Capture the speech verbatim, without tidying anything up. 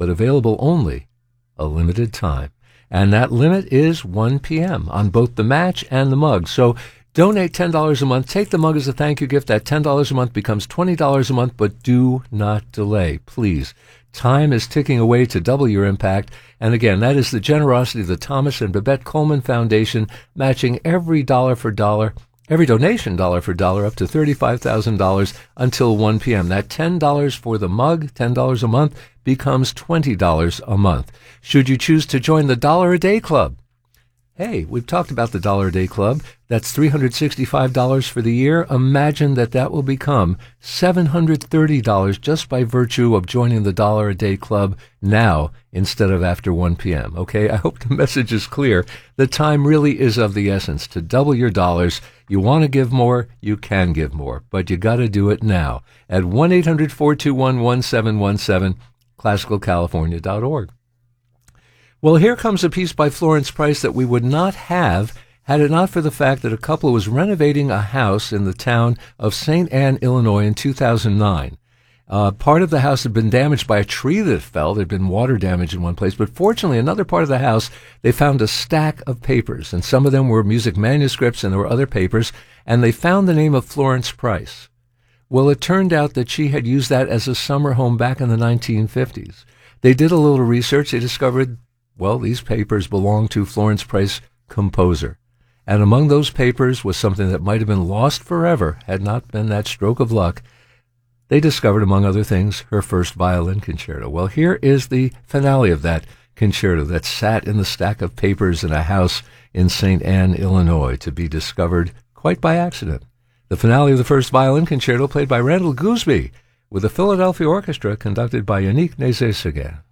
but available only a limited time. And that limit is one p.m. on both the match and the mug. So donate ten dollars a month. Take the mug as a thank you gift. That ten dollars a month becomes twenty dollars a month, but do not delay, please. Time is ticking away to double your impact. And again, that is the generosity of the Thomas and Babette Coleman Foundation, matching every dollar for dollar, every donation dollar for dollar up to thirty-five thousand dollars until one p.m. That ten dollars for the mug, ten dollars a month, becomes twenty dollars a month. Should you choose to join the Dollar a Day Club, hey, we've talked about the Dollar a Day Club. That's three hundred sixty-five dollars for the year. Imagine that that will become seven hundred thirty dollars just by virtue of joining the Dollar a Day Club now instead of after one p.m. Okay, I hope the message is clear. The time really is of the essence to double your dollars. You want to give more, you can give more, but you got to do it now at one eight hundred four two one one seven one seven, classical california dot org. Well, here comes a piece by Florence Price that we would not have had it not for the fact that a couple was renovating a house in the town of Saint Anne, Illinois in two thousand nine. Uh, part of the house had been damaged by a tree that fell. There had been water damage in one place, but fortunately, another part of the house, they found a stack of papers, and some of them were music manuscripts, and there were other papers, and they found the name of Florence Price. Well, it turned out that she had used that as a summer home back in the nineteen fifties. They did a little research. They discovered, well, these papers belong to Florence Price, composer. And among those papers was something that might have been lost forever had not been that stroke of luck. They discovered, among other things, her first violin concerto. Well, here is the finale of that concerto that sat in the stack of papers in a house in Saint Anne, Illinois, to be discovered quite by accident. The finale of the first violin concerto played by Randall Gooseby with the Philadelphia Orchestra conducted by Yannick Nézet-Séguin.